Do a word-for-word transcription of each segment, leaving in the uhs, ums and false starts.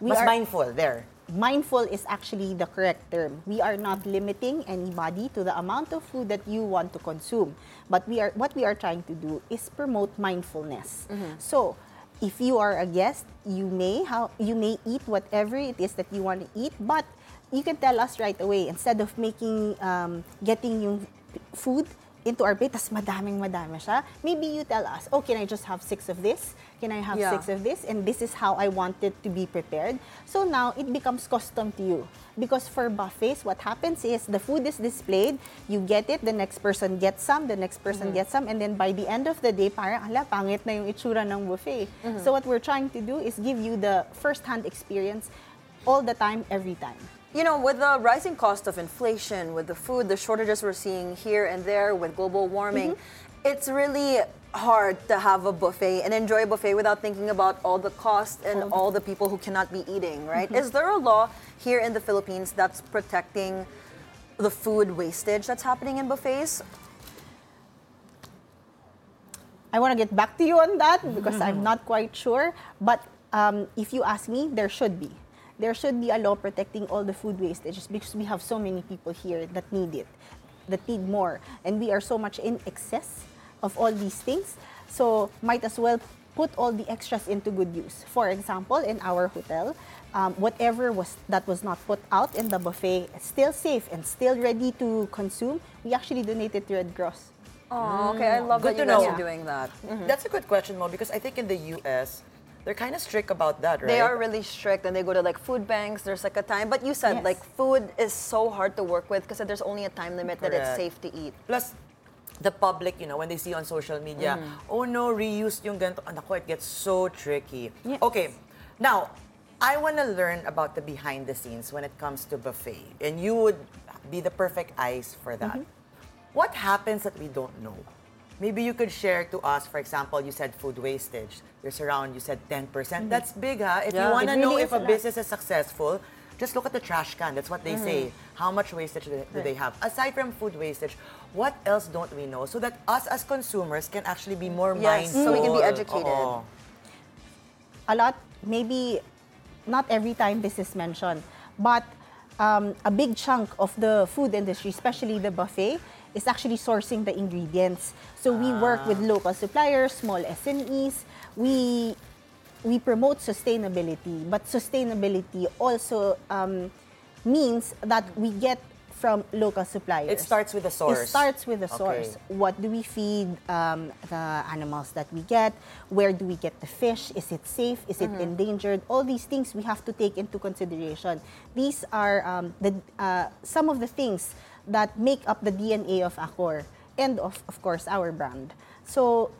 We Mas are mindful there. mindful is actually the correct term. We are not limiting anybody to the amount of food that you want to consume. But we are what we are trying to do is promote mindfulness. So, if you are a guest, you may how you may eat whatever it is that you want to eat, but you can tell us right away instead of making um, getting yung food into our plate, tas madaming madami siya. Maybe you tell us, oh, can I just have six of this? Can I have Yeah. six of this? And this is how I want it to be prepared. So now, it becomes custom to you. Because for buffets, what happens is, the food is displayed, you get it, the next person gets some, the next person gets some, and then by the end of the day, parang, ala, pangit na yung itsura ng buffet. So what we're trying to do is give you the first-hand experience all the time, every time. You know, with the rising cost of inflation, with the food, the shortages we're seeing here and there, with global warming, it's really hard to have a buffet and enjoy a buffet without thinking about all the cost and all the people who cannot be eating, right? Is there a law here in the Philippines that's protecting the food wastage that's happening in buffets? I want to get back to you on that because I'm not quite sure. But um, if you ask me, there should be. There should be a law protecting all the food wastages because we have so many people here that need it, that need more. And we are so much in excess of all these things. So might as well put all the extras into good use. For example, in our hotel, um, whatever was that was not put out in the buffet, still safe and still ready to consume, we actually donated to Red Cross. Oh, okay. I love Good that you to guys know. are doing that. That's a good question, Mo, because I think in the U S, they're kind of strict about that, right? They are really strict and they go to like food banks. There's like a time. But you said Yes. like food is so hard to work with because there's only a time limit that it's Correct. safe to eat. Plus, the public, you know, when they see on social media, oh no, reuse yung ganito. Anako, it gets so tricky. Yes. Okay, now, I want to learn about the behind the scenes when it comes to buffet. And you would be the perfect eyes for that. What happens that we don't know? Maybe you could share to us, for example, you said food wastage. There's around, you said ten percent. That's big, ha? If Yeah. you want to It know really if is a a lot. business is successful, just look at the trash can. That's what they say. How much wastage do do they have? Aside from food wastage, what else don't we know? So that us as consumers can actually be more Yes, mindful. so we can be educated. Oo. A lot, maybe not every time this is mentioned, but um, a big chunk of the food industry, especially the buffet, is actually sourcing the ingredients. So we work with local suppliers, small S M Es. We we promote sustainability, but sustainability also um, means that we get from local suppliers. It starts with the source. It starts with the Okay. source. What do we feed um, the animals that we get? Where do we get the fish? Is it safe? Is it endangered? All these things we have to take into consideration. These are um, the uh, some of the things that make up the D N A of Accor and of, of course our brand. So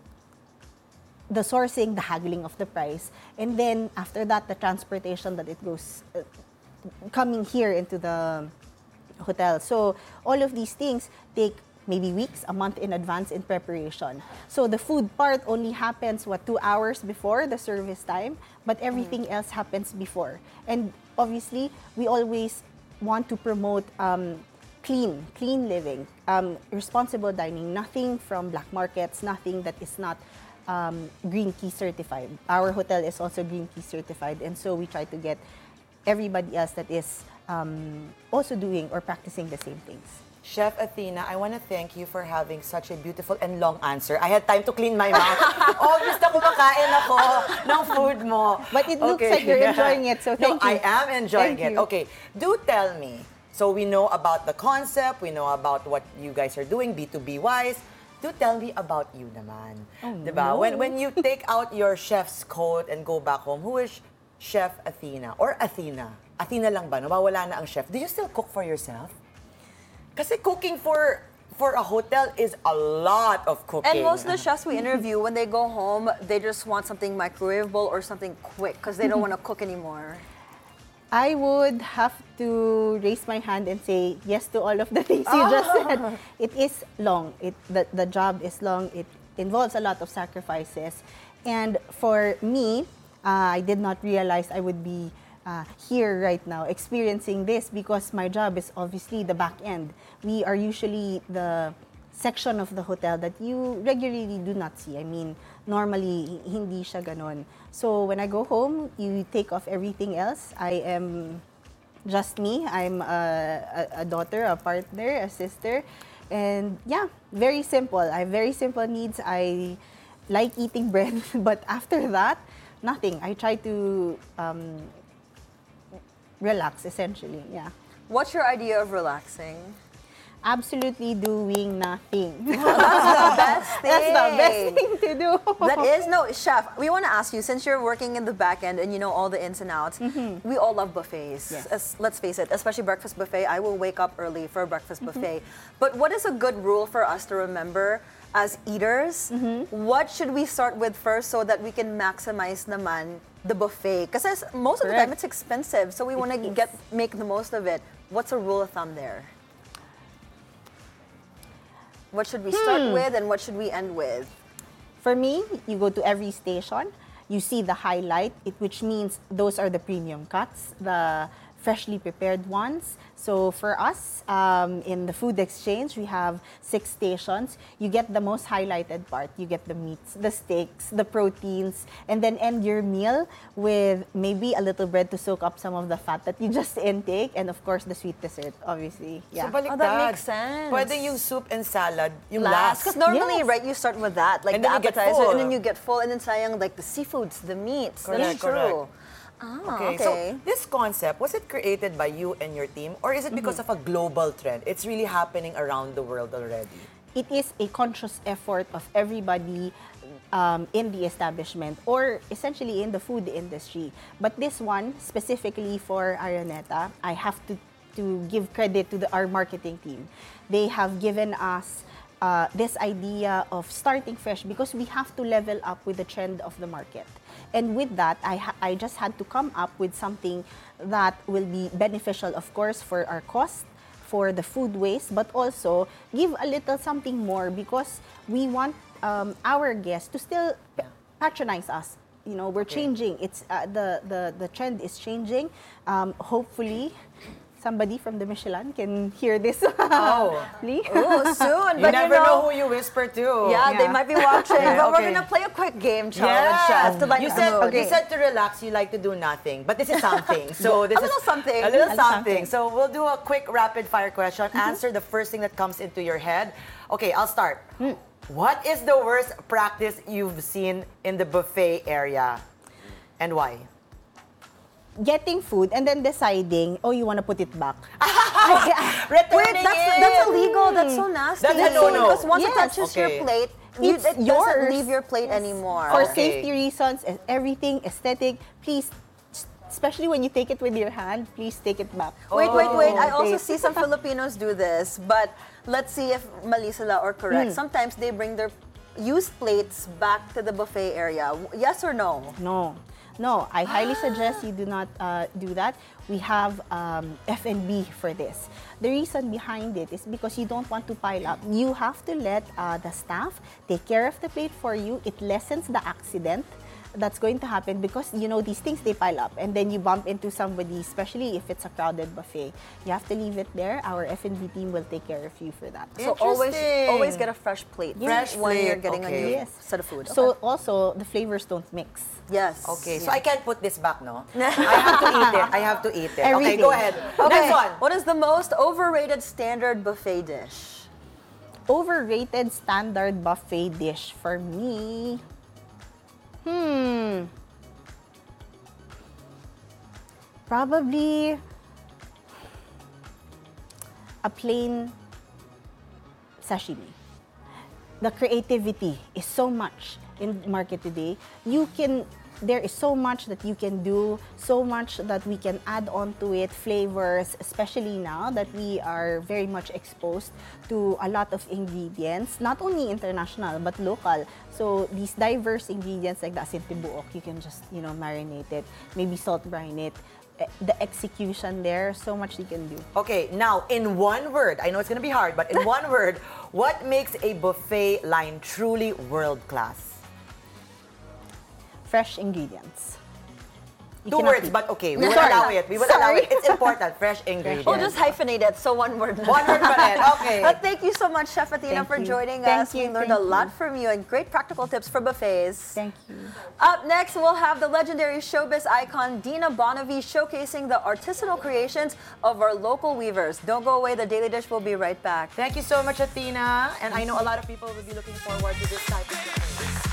the sourcing, the haggling of the price, and then after that the transportation that it goes uh, coming here into the hotel. So all of these things take maybe weeks, a month in advance in preparation. So the food part only happens, what, two hours before the service time, but everything else happens before. And obviously, we always want to promote um, clean, clean living, um, responsible dining, nothing from black markets, nothing that is not um, Green Key certified. Our hotel is also Green Key certified, and so we try to get everybody else that is um, also doing or practicing the same things. Chef Athena, I want to thank you for having such a beautiful and long answer. I had time to clean my mouth. Obvious na kumakain ako ng food mo. But it looks like you're enjoying it, so thank no, you. I am enjoying Thank it. you. Okay, do tell me. So we know about the concept, we know about what you guys are doing, B two B wise. Do tell me about you naman. Oh, Diba? no. When, when you take out your chef's coat and go back home, who is Chef Athena? Or Athena? Athena lang ba? Nawawala na ang chef. Do you still cook for yourself? Kasi cooking for for a hotel is a lot of cooking. And most of the chefs we interview, when they go home, they just want something microwavable or something quick because they don't want to cook anymore. I would have to raise my hand and say yes to all of the things you just said. It is long. It the, the job is long. It involves a lot of sacrifices. And for me, uh, I did not realize I would be uh, here right now experiencing this because my job is obviously the back end. We are usually the section of the hotel that you regularly do not see. I mean, Normally, hindi siya ganon. So when I go home, you take off everything else. I am just me. I'm a, a, a daughter, a partner, a sister. And yeah, very simple. I have very simple needs. I like eating bread, but after that, nothing. I try to um, relax, essentially, yeah. What's your idea of relaxing? Absolutely doing nothing. The best thing. That's the best thing to do. That is, no, chef, we want to ask you, since you're working in the back end and you know all the ins and outs, we all love buffets. Yes. As, let's face it, especially breakfast buffet. I will wake up early for a breakfast buffet. But what is a good rule for us to remember as eaters? What should we start with first so that we can maximize naman the buffet? Because most of the time Correct. it's expensive, so we want to is. get make the most of it. What's a rule of thumb there? What should we start with and what should we end with? For me, you go to every station, you see the highlight, it, which means those are the premium cuts, the freshly prepared ones. So for us, um, in the food exchange, we have six stations. You get the most highlighted part. You get the meats, the steaks, the proteins, and then end your meal with maybe a little bread to soak up some of the fat that you just intake, and of course, the sweet dessert, obviously. Yeah. So baliktad. Oh, that makes sense. Pwede yung soup and salad, yung Last. last. Because normally, Yes. right, you start with that, like And the then you get appetizer, full. and then you get full, and then sayang, like the seafoods, the meats. Correct, That's true. correct. Ah, Okay, okay. so this concept, was it created by you and your team, or is it because of a global trend? It's really happening around the world already. It is a conscious effort of everybody um, in the establishment or essentially in the food industry. But this one, specifically for Araneta, I have to, to give credit to the, our marketing team. They have given us uh, this idea of starting fresh because we have to level up with the trend of the market. And with that, I, ha- I just had to come up with something that will be beneficial, of course, for our cost, for the food waste, but also give a little something more because we want um, our guests to still p- patronize us. You know, we're changing. It's uh, the, the the trend is changing. Um, hopefully, somebody from the Michelin can hear this. Oh. Please. Oh, soon. You but never you know, know who you whisper to. Yeah, they Yeah. might be watching. Yeah, But we're okay. gonna play a quick game challenge, chef, to lighten You the said, mood. you said to relax, you like to do nothing. But this is something. So this A little is something. A little A little something. something. So we'll do a quick rapid fire question. Answer the first thing that comes into your head. Okay, I'll start. What is the worst practice you've seen in the buffet area? And why? Getting food and then deciding, oh, you want to put it back. Wait, Returning that's, it. that's illegal. That's so nasty. That's a no-no. Because once Yes. it touches Okay. your plate, you, It's it doesn't yours. leave your plate anymore. For Okay. safety reasons, e- everything, aesthetic, please, s- especially when you take it with your hand, please take it back. Wait, wait, wait. I also Okay. see some Filipinos do this, but let's see if mali sila or correct. Sometimes they bring their used plates back to the buffet area. Yes or no? No, no. I highly suggest you do not uh, do that. We have um, F and B for this. The reason behind it is because you don't want to pile up. You have to let uh, the staff take care of the plate for you. It lessens the accident that's going to happen because, you know, these things, they pile up and then you bump into somebody, especially if it's a crowded buffet. You have to leave it there. Our F and B team will take care of you for that. So always, Interesting. always get a fresh plate Fresh when you're plate, getting okay. a new Yes. set of food. So Okay. also, the flavors don't mix. yes. Okay, so I can't put this back, no? I have to eat it. I have to eat it. Okay, Everything. go ahead. Okay. Next one. What is the most overrated standard buffet dish? Overrated standard buffet dish for me. Hmm. Probably a plain sashimi. The creativity is so much in market today. You can, there is so much that you can do, so much that we can add on to it, flavors, especially now that we are very much exposed to a lot of ingredients, not only international but local. So these diverse ingredients like the asin tibuok, you can just, you know, marinate it, maybe salt brine it. Eh, The execution there, so much you can do. Okay, now in one word, I know it's gonna be hard, but in one word, what makes a buffet line truly world class? Fresh ingredients. You Two cannot words, keep. but okay, we will Sorry. allow it. We will allow Sorry. it. It's important. Fresh ingredients. We'll just hyphenate it, so one word. One word pa rin. Okay. But thank you so much, Chef Athena, Thank for you. joining Thank us. you, We learned thank a lot you. from you and great practical tips for buffets. Thank you. Up next, we'll have the legendary showbiz icon Dina Bonavie showcasing the artisanal creations of our local weavers. Don't go away. The Daily Dish will be right back. Thank you so much, Athena. And I know a lot of people will be looking forward to this type of thing.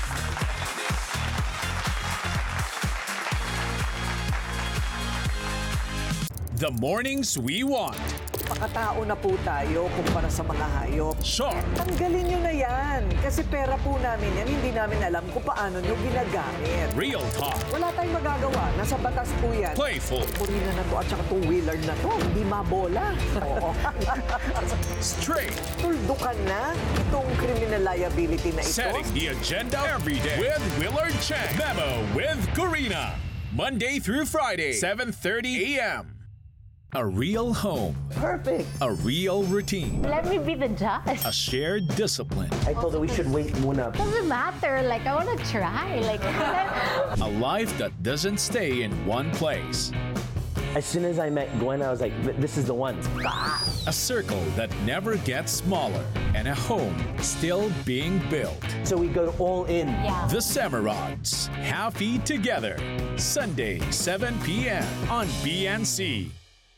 The mornings we want. Pakatao na po tayo kumpara sa mga hayop. Sharp, Tanggalin nyo na yan. Kasi pera po namin yan, hindi namin alam kung paano nyo ginagamit. real talk, Wala tayong magagawa. Nasa batas po yan. playful, Purina na to at saka two-wheeler na to. Hindi mabola. Oo. straight, Tuldukan na itong criminal liability na ito. setting the agenda every day with Willard Chang. Memo with Karina. Monday through Friday, seven thirty a m A real home, Perfect. a real routine, Let me be the judge. a shared discipline, I told her we should wait muna. Doesn't matter. Like, I want to try. Like, a life that doesn't stay in one place, As soon as I met Gwen, I was like, "Th- this is the one. a circle that never gets smaller, and a home still being built. So we go all in. yeah. The Samarods, Happy Together, Sunday, seven p m on B N C.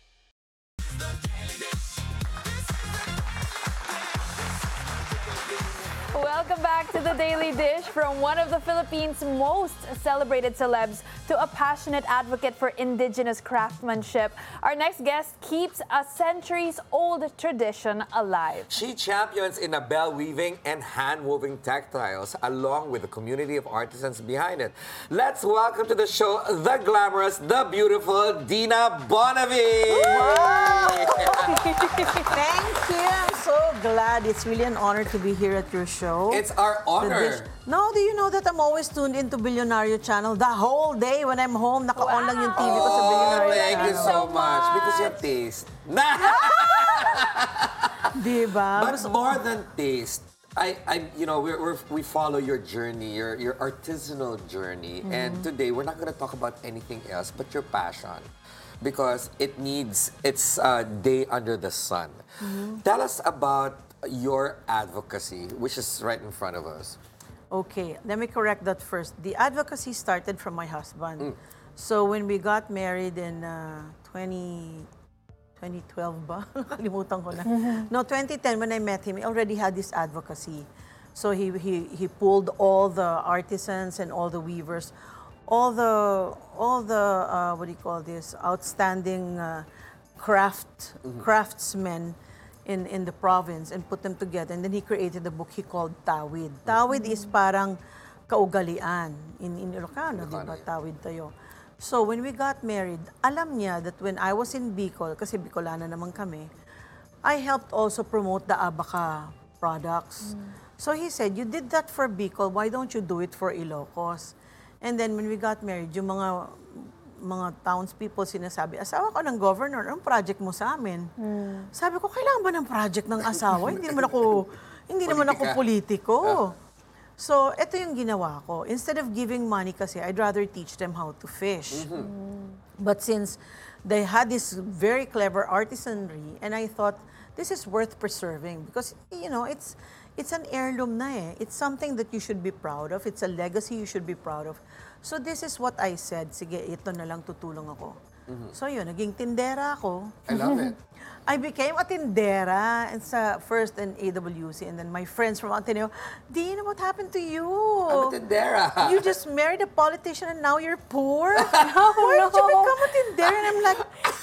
Welcome back to the Daily Dish. From one of the Philippines' most celebrated celebs to a passionate advocate for indigenous craftsmanship, our next guest keeps a centuries-old tradition alive. She champions in a bell weaving and hand woven textiles along with the community of artisans behind it. Let's welcome to the show the glamorous, the beautiful Dina Bonavie. Thank you. I'm so glad. It's really an honor to be here at your show. It's our The dish- honor. No, do you know that I'm always tuned into Billionario Channel the whole day when I'm home? Naka-on lang yung T V ko sa Oh, Billionario thank you Channel. so much. Because you have taste. Nah. Diba? But more than taste, I, I, you know, we're, we're, we follow your journey, your, your artisanal journey, and today we're not going to talk about anything else but your passion, because it needs its uh, day under the sun. Tell us about your advocacy, which is right in front of us. Okay, let me correct that first. The advocacy started from my husband. Mm. So when we got married in uh, twenty, twenty twelve ba? Nakalimutan ko na. No, twenty ten, when I met him, he already had this advocacy. So he, he, he pulled all the artisans and all the weavers, all the, all the uh, what do you call this, outstanding uh, craft, craftsmen in, in the province and put them together. And then he created a book he called Tawid. Tawid is parang kaugalian in, in Ilocano, di ba? Tawid tayo. So when we got married, alam niya that when I was in Bicol, kasi Bicolana naman kami, I helped also promote the Abaca products. So he said, you did that for Bicol, why don't you do it for Ilocos? And then when we got married, yung mga mga townspeople sinasabi, asawa ko ng governor, anong project mo sa amin? Sabi ko, kailangan ba ng project ng asawa? hindi naman ako, hindi naman ako politiko. So, ito yung ginawa ko. Instead of giving money kasi, I'd rather teach them how to fish. But since they had this very clever artisanry, and I thought, this is worth preserving because, you know, it's it's an heirloom na eh. It's something that you should be proud of. It's a legacy you should be proud of. So this is what I said, sige, ito na lang tutulong ako. So yun, naging tindera ako. I love it. I became a tindera and sa first in A W C, and then my friends from Ateneo, Dina, what happened to you? I'm a tindera. You just married a politician and now you're poor? Why did you become a tindera? And I'm like,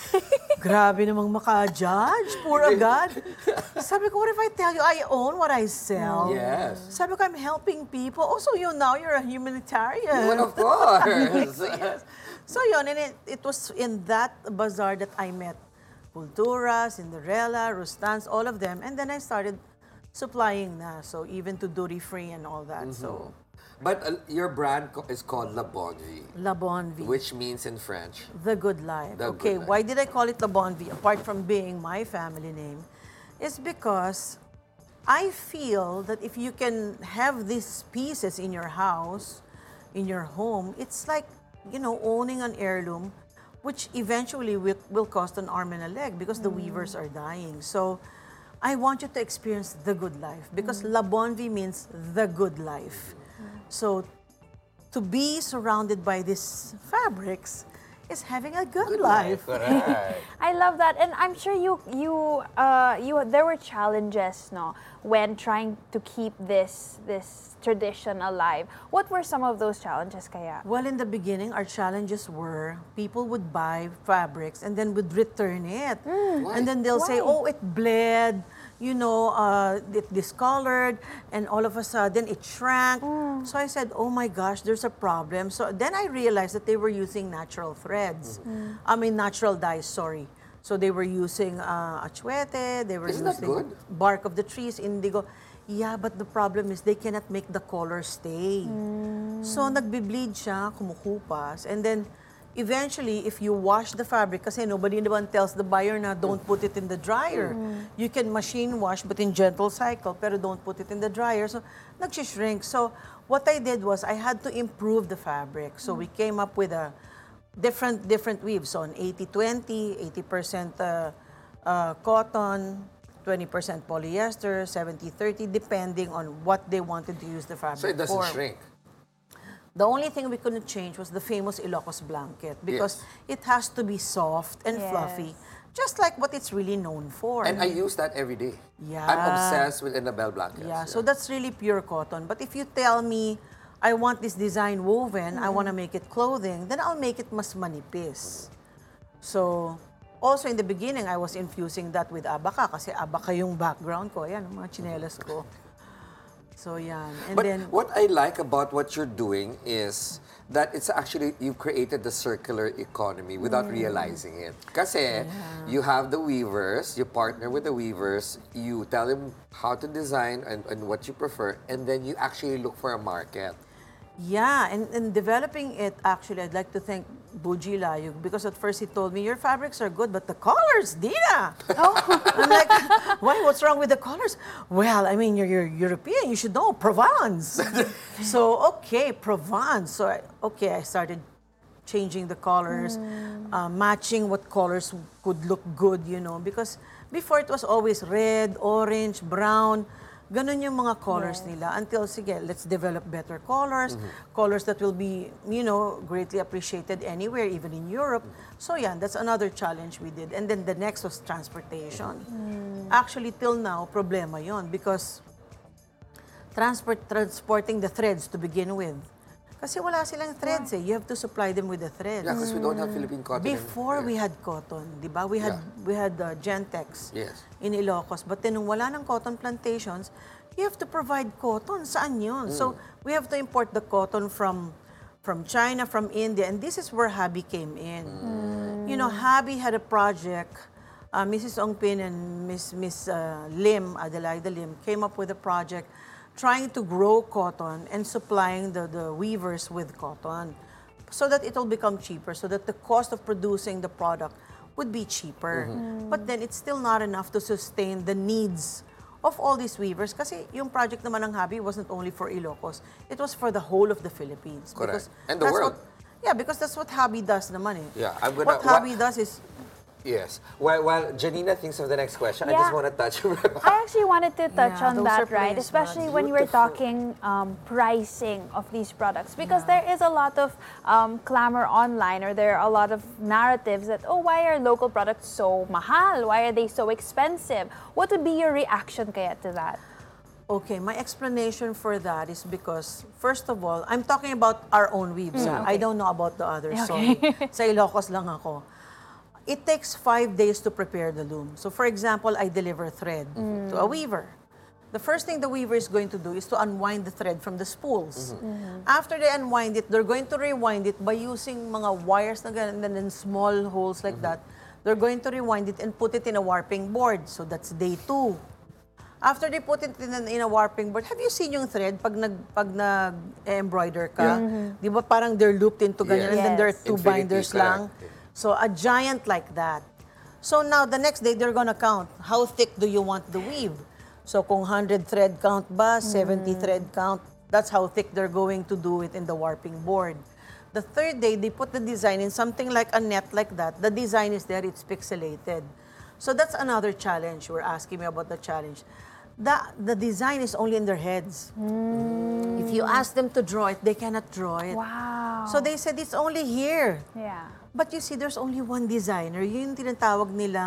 grabe namang maka-judge, poor agad. Sabi ko, what if I tell you I own what I sell? Yes. Sabi ko, I'm helping people. Also, you now you're a humanitarian. Well, of course. Yes. So yun, and it, it was in that bazaar that I met Cultura, Cinderella, Rustans, all of them. And then I started supplying na, so even to duty free and all that. So But uh, your brand co- is called La Bonne Vie, La Bonne Vie, which means in French. the good life. The Okay, good life. why did I call it La Bonne Vie apart from being my family name? It's because I feel that if you can have these pieces in your house, in your home, it's like you know, owning an heirloom, which eventually will, will cost an arm and a leg because the weavers are dying. So I want you to experience the good life because La Bonne Vie means the good life. So to be surrounded by these fabrics is having a good, Good life. life, correct. I love that, and I'm sure you you uh you there were challenges, no, when trying to keep this this tradition alive. What were some of those challenges, kaya? Well, in the beginning, our challenges were people would buy fabrics and then would return it. And then they'll say, Why? oh, it bled, you know, uh, it discolored, and all of a sudden it shrank. So I said, oh my gosh, there's a problem. So then I realized that they were using natural threads. I mean, natural dyes, sorry. So they were using uh, achuete, they were Isn't that using good? bark of the trees, indigo. Yeah, but the problem is they cannot make the color stay. So nagbe-bleed siya, kumukupas, and then eventually, if you wash the fabric, kasi nobody naman tells the buyer na don't put it in the dryer. You can machine wash, but in gentle cycle, pero don't put it in the dryer. So nagsishrink. So what I did was I had to improve the fabric. So we came up with a different different weaves. So an eighty twenty, eighty percent uh, uh, cotton, twenty percent polyester, seventy thirty, depending on what they wanted to use the fabric So it doesn't for. shrink. The only thing we couldn't change was the famous Ilocos blanket because it has to be soft and Yes. fluffy, just like what it's really known for. And I use that every day. Yeah. I'm obsessed with Annabelle blankets. Yeah, so that's really pure cotton. But if you tell me, I want this design woven, I want to make it clothing, then I'll make it mas manipis. So, also in the beginning, I was infusing that with abaca kasi abaca yung background ko. Ayan, ang mga chinelas ko. So, yan. And But then, what I like about what you're doing is that it's actually, you created the circular economy without realizing it. Kasi you have the weavers, you partner with the weavers, you tell them how to design and, and what you prefer, and then you actually look for a market. yeah, and, and developing it, actually, I'd like to thank Buji Layug because at first he told me, your fabrics are good, but the colors, Dina! Oh. I'm like, why? What's wrong with the colors? Well, I mean, you're, you're European, you should know, Provence. So, okay, Provence. So, I, okay, I started changing the colors, uh, matching what colors could look good, you know, because before it was always red, orange, brown. Ganun yung mga colors nila until, sige, let's develop better colors, colors that will be, you know, greatly appreciated anywhere, even in Europe. So yeah, that's another challenge we did. And then the next was transportation. Actually, till now, problema yon because transport transporting the threads to begin with. Kasi wala silang threads eh. You have to supply them with the threads. Yeah, because we don't have Philippine cotton. in- Before yeah. we had cotton, di ba? We had Yeah. we had uh, Gentex Yes. in Ilocos. But then nung wala ng cotton plantations, you have to provide cotton. Saan yun? So we have to import the cotton from from China, from India, and this is where Habi came in. You know, Habi had a project. Uh, Missus Ongpin and Miss Miss uh, Lim, Adelaida Lim, came up with a project trying to grow cotton and supplying the, the weavers with cotton so that it will become cheaper, so that the cost of producing the product would be cheaper. But then it's still not enough to sustain the needs of all these weavers kasi yung project naman ng Habi wasn't only for Ilocos, it was for the whole of the Philippines. Correct. Because And the that's world. What, yeah, because that's what Habi does naman eh. Yeah, I'm gonna- What what- Habi does is, Yes. While, while Janina thinks of the next question, I Yeah. just want to touch I actually wanted to touch Yeah, on those that, are right? place Especially much. when you were Beautiful. talking um, pricing of these products, because there is a lot of um, clamor online, or there are a lot of narratives that, oh, why are local products so mahal? Why are they so expensive? What would be your reaction kaya to that? okay, my explanation for that is because, first of all, I'm talking about our own weaves. ah. I don't know about the others. So, sa Ilocos lang ako. It takes five days to prepare the loom. So, for example, I deliver thread to a weaver. The first thing the weaver is going to do is to unwind the thread from the spools. After they unwind it, they're going to rewind it by using mga wires na ganun, and then small holes like that. They're going to rewind it and put it in a warping board. So, that's day two. After they put it in, an, in a warping board, have you seen yung thread pag nag pag nag-embroider ka? Di ba parang they're looped into ganyan Yes. and then there are Yes. two Infinity, binders correct. lang. So a giant like that. So now the next day they're gonna count. How thick do you want the weave? So kung one hundred thread count ba, seventy thread count, that's how thick they're going to do it in the warping board. The third day, they put the design in something like a net like that. The design is there, it's pixelated. So that's another challenge. We're asking me about the challenge. The, the design is only in their heads. Mm. If you ask them to draw it, they cannot draw it. Wow. So they said, it's only here. Yeah. But you see, there's only one designer. Yun yung tinatawag nilang